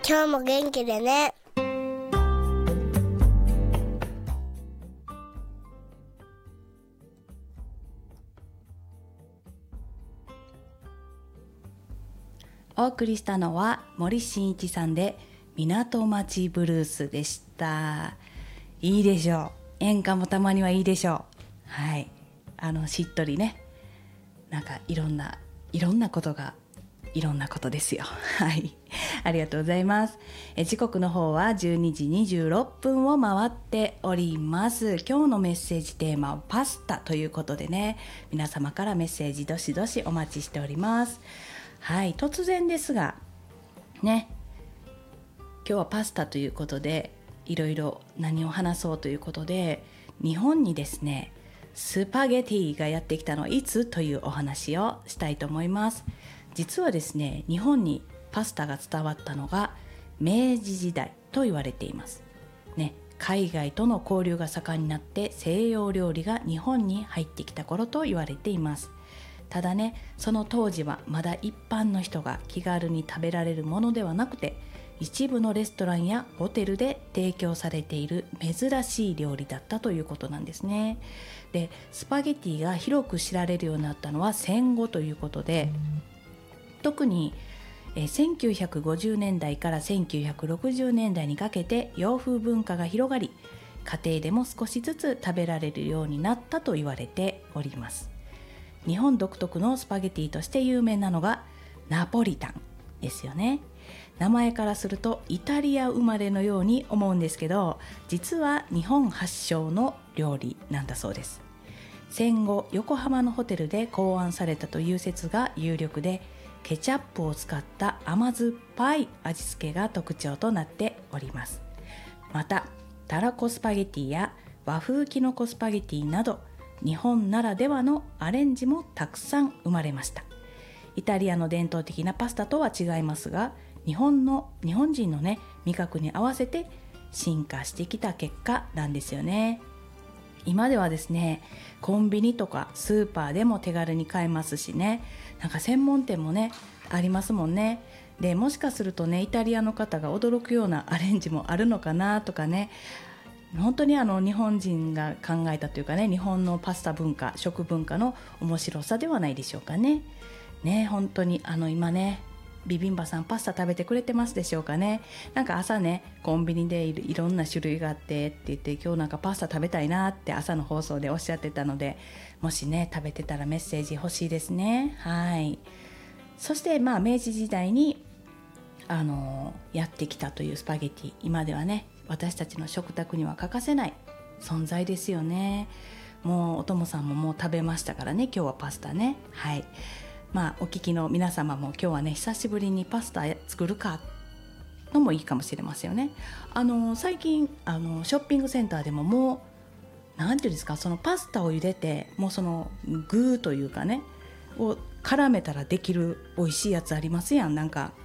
今日も元気でね。 お送りしたのは森進一さんで港町ブルースでした。いいでしょう。演歌もたまにはいいでしょう。はい、しっとりね、なんかいろんなことがいろんなことですよ。はい、ありがとうございます。時刻の方は12時26分を回っております。今日のメッセージテーマはパスタということでね、皆様からメッセージどしどしお待ちしております。はい、突然ですがね、今日はパスタということでいろいろ何を話そうということで、日本にですねスパゲティがやってきたのはいつというお話をしたいと思います。実はですね、日本にパスタが伝わったのが明治時代と言われていますね。海外との交流が盛んになって西洋料理が日本に入ってきた頃と言われています。ただね、その当時はまだ一般の人が気軽に食べられるものではなくて、一部のレストランやホテルで提供されている珍しい料理だったということなんですね。で、スパゲティが広く知られるようになったのは戦後ということで、特に1950年代から1960年代にかけて洋風文化が広がり、家庭でも少しずつ食べられるようになったと言われております。日本独特のスパゲティとして有名なのがナポリタンですよね。名前からするとイタリア生まれのように思うんですけど、実は日本発祥の料理なんだそうです。戦後横浜のホテルで考案されたという説が有力で、ケチャップを使った甘酸っぱい味付けが特徴となっております。またたらこスパゲティや和風きのこスパゲティなど、日本ならではのアレンジもたくさん生まれました。イタリアの伝統的なパスタとは違いますが、日本人のね味覚に合わせて進化してきた結果なんですよね。今ではですね、コンビニとかスーパーでも手軽に買えますしね、なんか専門店もねありますもんね。で、もしかするとね、イタリアの方が驚くようなアレンジもあるのかなとかね、本当に日本人が考えたというかね、日本のパスタ文化、食文化の面白さではないでしょうかね。本当に今ね、ビビンバさんパスタ食べてくれてますでしょうかね。なんか朝ね、コンビニでいろんな種類があってって言って、今日なんかパスタ食べたいなって朝の放送でおっしゃってたので、もしね食べてたらメッセージ欲しいですね。はい。そして明治時代にやってきたというスパゲティ、今ではね私たちの食卓には欠かせない存在ですよね。もうお友さんももう食べましたからね、今日はパスタね。はい。お聞きの皆様も今日はね、久しぶりにパスタ作るかのもいいかもしれませんよね。最近ショッピングセンターでももうなんていうんですか、そのパスタを茹でて、もうその具というかねを絡めたらできる美味しいやつありますやん。なんか